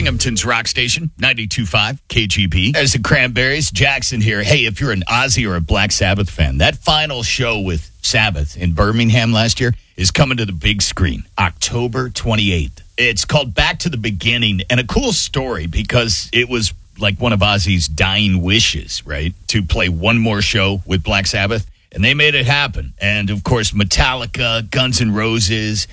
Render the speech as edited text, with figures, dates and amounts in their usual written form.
Binghamton's rock station, 92.5 KGB. There's the Cranberries. Jackson here. Hey, if you're an Ozzy or a Black Sabbath fan, that final show with Sabbath in Birmingham last year is coming to the big screen, October 28th. It's called Back to the Beginning, and a cool story because it was like one of Ozzy's dying wishes, right, to play one more show with Black Sabbath, and they made it happen. And, of course, Metallica, Guns N' Roses,